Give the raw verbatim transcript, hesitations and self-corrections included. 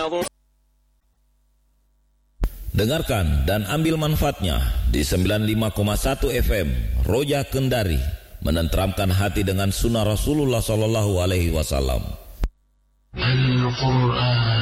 Dengarkan dan ambil manfaatnya di sembilan puluh lima koma satu F M Roja Kendari, menenteramkan hati dengan sunnah Rasulullah Sallallahu Alaihi Wasallam. Al-Quran